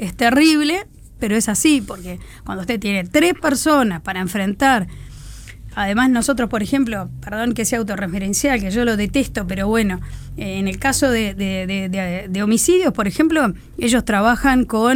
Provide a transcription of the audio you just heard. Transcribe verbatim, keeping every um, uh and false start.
es terrible, pero es así, porque cuando usted tiene tres personas para enfrentar, además nosotros, por ejemplo, perdón que sea autorreferencial, que yo lo detesto, pero bueno, eh, en el caso de, de, de, de, de homicidios, por ejemplo, ellos trabajan con